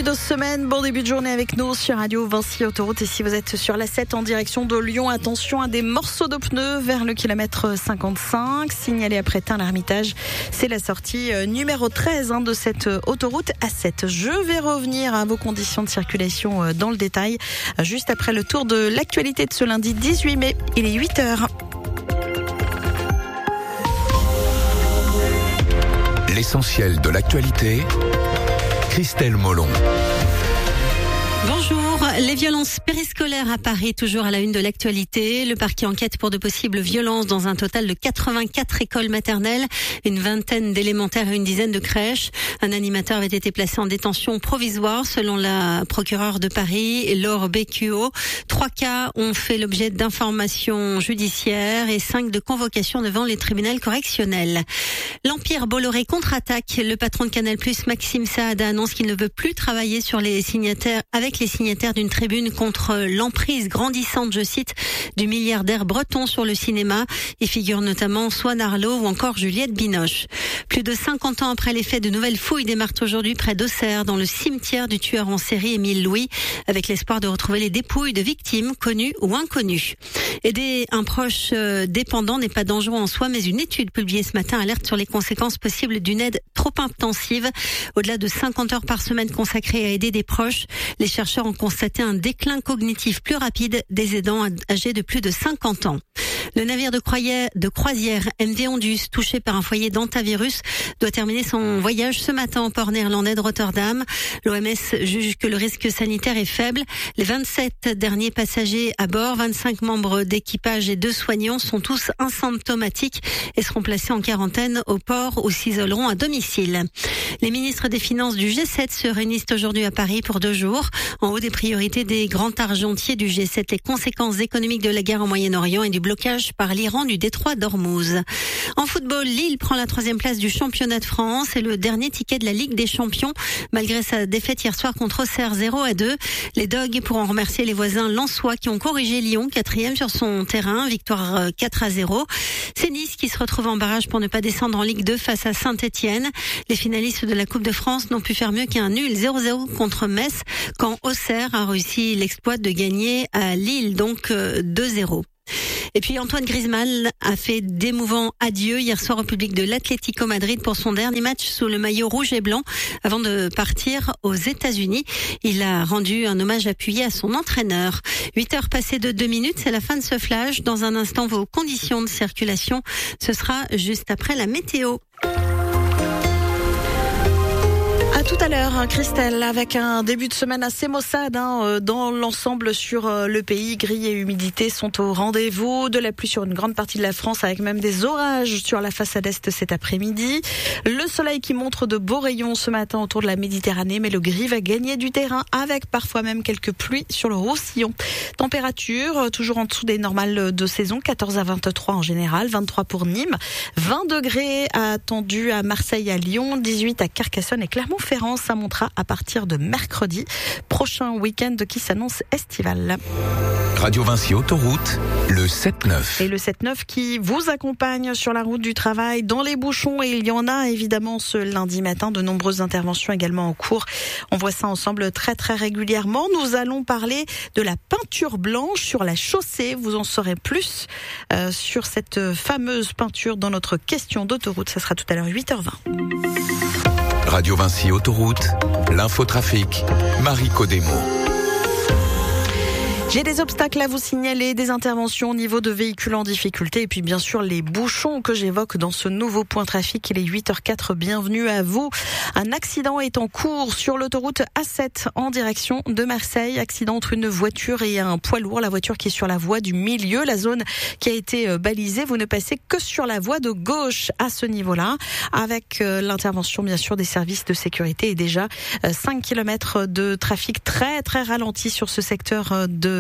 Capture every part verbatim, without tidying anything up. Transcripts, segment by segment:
début de semaine, bon début de journée avec nous sur Radio Vinci Autoroute. Et si vous êtes sur la sept en direction de Lyon, attention à des morceaux de pneus vers le kilomètre cinquante-cinq. Signalé après Tain-l'Hermitage, c'est la sortie numéro treize hein, de cette autoroute A sept. Je vais revenir à vos conditions de circulation dans le détail juste après le tour de l'actualité de ce lundi dix-huit mai. Il est huit heures. L'essentiel de l'actualité, Christelle Molon. Bonjour. Les violences périscolaires à Paris, toujours à la une de l'actualité. Le parquet enquête pour de possibles violences dans un total de quatre-vingt-quatre écoles maternelles, une vingtaine d'élémentaires et une dizaine de crèches. Un animateur avait été placé en détention provisoire selon la procureure de Paris, Laure Becquio. Trois cas ont fait l'objet d'informations judiciaires et cinq de convocations devant les tribunaux correctionnels. L'Empire Bolloré contre-attaque. Le patron de Canal+, Maxime Saada, annonce qu'il ne veut plus travailler sur les signataires, avec les signataires d'une tribune contre l'emprise grandissante, je cite, du milliardaire breton sur le cinéma. Y figurent notamment Swan Arlo ou encore Juliette Binoche. Plus de cinquante ans après les faits, de nouvelles fouilles démarrent aujourd'hui près d'Auxerre, dans le cimetière du tueur en série Émile Louis, avec l'espoir de retrouver les dépouilles de victimes connues ou inconnues. Aider un proche euh, dépendant n'est pas dangereux en soi, mais une étude publiée ce matin alerte sur les conséquences possibles d'une aide trop intensive. Au-delà de cinquante heures par semaine consacrées à aider des proches, les chercheurs ont constaté un déclin cognitif plus rapide des aidants âgés de plus de cinquante ans. Le navire de croisière, de croisière M V Ondus, touché par un foyer d'hantavirus, doit terminer son voyage ce matin au port néerlandais de Rotterdam. L'O M S juge que le risque sanitaire est faible. Les vingt-sept derniers passagers à bord, vingt-cinq membres d'équipage et deux soignants sont tous asymptomatiques et seront placés en quarantaine au port ou s'isoleront à domicile. Les ministres des Finances du G sept se réunissent aujourd'hui à Paris pour deux jours. En haut des priorités des grands argentiers du G sept, les conséquences économiques de la guerre au Moyen-Orient et du blocage par l'Iran du détroit d'Ormuz. En football, Lille prend la troisième place du championnat de France et le dernier ticket de la Ligue des Champions, malgré sa défaite hier soir contre Auxerre zéro à deux. Les Dogs pourront remercier les voisins lensois qui ont corrigé Lyon, quatrième sur son terrain, victoire quatre à zéro. C'est Nice qui se retrouve en barrage pour ne pas descendre en Ligue deux face à Saint-Etienne. Les finalistes de la Coupe de France n'ont pu faire mieux qu'un nul zéro zéro contre Metz, quand Auxerre a réussi l'exploit de gagner à Lille, donc deux zéro. Et puis Antoine Griezmann a fait d'émouvants adieux hier soir au public de l'Atlético Madrid pour son dernier match sous le maillot rouge et blanc avant de partir aux États-Unis. Il a rendu un hommage appuyé à son entraîneur. huit heures passées de deux minutes, c'est la fin de ce flash. Dans un instant, vos conditions de circulation, ce sera juste après la météo. À tout à l'heure, Christelle, avec un début de semaine assez maussade hein, dans l'ensemble sur le pays. Gris et humidité sont au rendez-vous. De la pluie sur une grande partie de la France, avec même des orages sur la façade est cet après-midi. Le soleil qui montre de beaux rayons ce matin autour de la Méditerranée, mais le gris va gagner du terrain avec parfois même quelques pluies sur le Roussillon. Température toujours en dessous des normales de saison, quatorze à vingt-trois en général, vingt-trois pour Nîmes, vingt degrés attendus à Marseille, à Lyon, dix-huit à Carcassonne et Clermont-Ferrand. Ça montera à partir de mercredi. Prochain week-end qui s'annonce estival. Radio Vinci Autoroute, le sept neuf. Et le sept neuf qui vous accompagne sur la route du travail, dans les bouchons. Et il y en a évidemment ce lundi matin. De nombreuses interventions également en cours. On voit ça ensemble très très régulièrement. Nous allons parler de la peinture blanche sur la chaussée. Vous en saurez plus euh, sur cette fameuse peinture dans notre question d'autoroute. Ça sera tout à l'heure huit heures vingt. Radio Vinci Autoroute, l'infotrafic, Marie Codemo. J'ai des obstacles à vous signaler, des interventions au niveau de véhicules en difficulté et puis bien sûr les bouchons que j'évoque dans ce nouveau point trafic. Il est huit heures quatre, bienvenue à vous. Un accident est en cours sur l'autoroute A sept en direction de Marseille. Accident entre une voiture et un poids lourd. La voiture qui est sur la voie du milieu, la zone qui a été balisée. Vous ne passez que sur la voie de gauche à ce niveau-là, avec l'intervention bien sûr des services de sécurité et déjà cinq kilomètres de trafic très très ralenti sur ce secteur de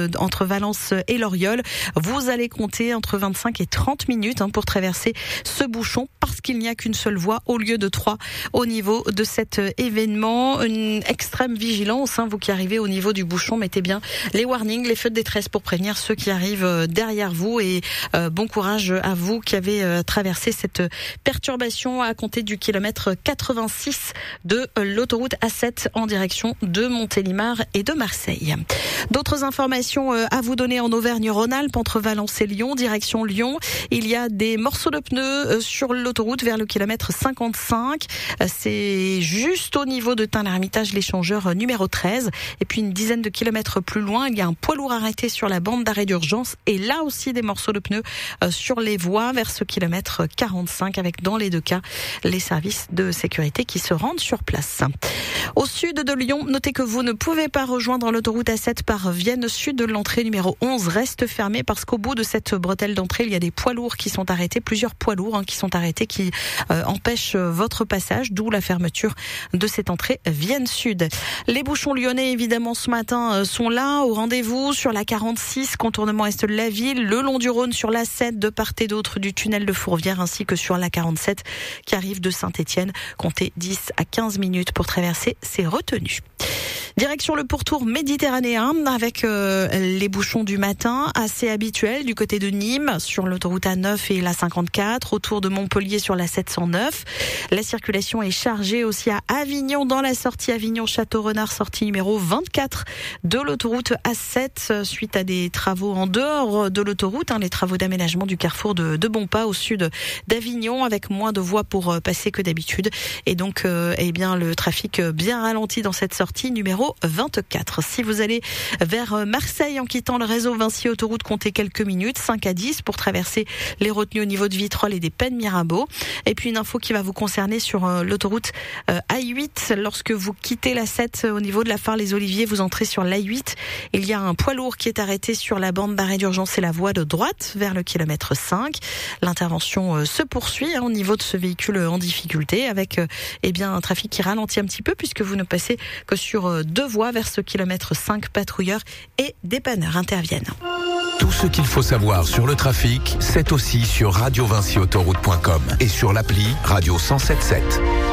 euh, entre Valence et Loriol. Vous allez compter entre vingt-cinq et trente minutes hein, pour traverser ce bouchon parce qu'il n'y a qu'une seule voie au lieu de trois au niveau de cet événement. Une extrême vigilance, hein, vous qui arrivez au niveau du bouchon, mettez bien les warnings, les feux de détresse pour prévenir ceux qui arrivent derrière vous et euh, bon courage à vous qui avez euh, traversé cette perturbation à compter du kilomètre quatre-vingt-six de l'autoroute A sept en direction de Montélimar et de Marseille. D'autres informations euh, à vous donner en Auvergne-Rhône-Alpes entre Valence et Lyon, direction Lyon. Il y a des morceaux de pneus euh, sur l'autoroute vers le kilomètre cinquante-cinq. Euh, c'est juste au niveau de Tain-l'Hermitage, l'échangeur euh, numéro treize. Et puis une dizaine de kilomètres plus loin, il y a un poids lourd arrêté sur la bande d'arrêt d'urgence. Et là aussi des morceaux de pneus euh, sur les voies vers ce kilomètre quarante-cinq avec dans les deux cas les services de sécurité qui se rendent sur place. Au sud de Lyon, notez que vous ne pouvez pas rejoindre l'autoroute A sept par Vienne Sud. L'entrée numéro onze reste fermée parce qu'au bout de cette bretelle d'entrée, il y a des poids lourds qui sont arrêtés, plusieurs poids lourds hein, qui sont arrêtés qui euh, empêchent votre passage, d'où la fermeture de cette entrée Vienne Sud. Les bouchons lyonnais, évidemment, ce matin euh, sont là, au rendez-vous sur la quarante-six, contournement est de la ville, le long du Rhône sur l'A sept, de part et d'autre du tunnel de Fourvière, ainsi que sur la quarante-sept qui arrive de Saint-Étienne. Comptez dix à quinze minutes pour traverser ces retenues. Direction le pourtour méditerranéen avec euh, les bouchons du matin assez habituels du côté de Nîmes sur l'autoroute A neuf et la cinquante-quatre, autour de Montpellier sur la sept cent neuf. La circulation est chargée aussi à Avignon dans la sortie Avignon-Château-Renard, sortie numéro vingt-quatre de l'autoroute A sept suite à des travaux en dehors de l'autoroute, hein, les travaux d'aménagement du carrefour de, de Bonpas au sud d'Avignon avec moins de voies pour passer que d'habitude et donc euh, eh bien le trafic bien ralenti dans cette sortie numéro vingt-quatre. Si vous allez vers Marseille en quittant le réseau Vinci Autoroute, comptez quelques minutes, cinq à dix pour traverser les retenues au niveau de Vitrolles et des Pennes Mirabeau. Et puis une info qui va vous concerner sur l'autoroute A huit. Lorsque vous quittez la sept au niveau de la Phare les Oliviers, vous entrez sur l'A huit. Il y a un poids lourd qui est arrêté sur la bande d'arrêt d'urgence et la voie de droite vers le kilomètre cinq. L'intervention se poursuit hein, au niveau de ce véhicule en difficulté avec eh bien un trafic qui ralentit un petit peu puisque vous ne passez que sur deux voies vers ce kilomètre cinq. Patrouilleurs et dépanneurs interviennent. Tout ce qu'il faut savoir sur le trafic, c'est aussi sur radio vinci autoroute point com et sur l'appli Radio cent sept sept.